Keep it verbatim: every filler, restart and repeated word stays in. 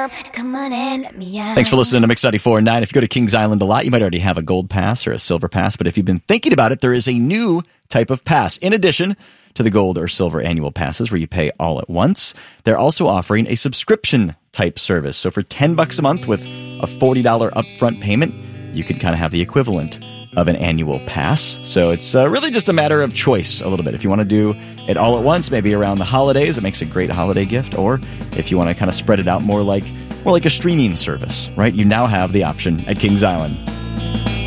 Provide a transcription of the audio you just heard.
yourself. Come on and let me out. Thanks for listening to Mix ninety-four point nine. If you go to Kings Island a lot, you might already have a gold pass or a silver pass. But if you've been thinking about it, there is a new type of pass. In addition to the gold or silver annual passes where you pay all at once, they're also offering a subscription type service. So for ten bucks a month with a forty dollars upfront payment, you can kind of have the equivalent of an annual pass. So it's uh, really just a matter of choice a little bit. If you want to do it all at once, maybe around the holidays, it makes a great holiday gift. Or if you want to kind of spread it out more like more like a streaming service, right? You now have the option at Kings Island.